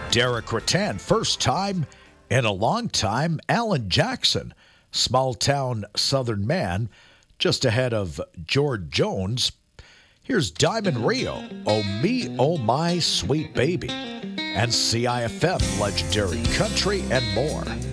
Derek Rattan, first time in a long time. Alan Jackson, small town southern man, just ahead of George Jones. Here's Diamond Rio, Oh Me, Oh My Sweet Baby, and CIFM, legendary country and more.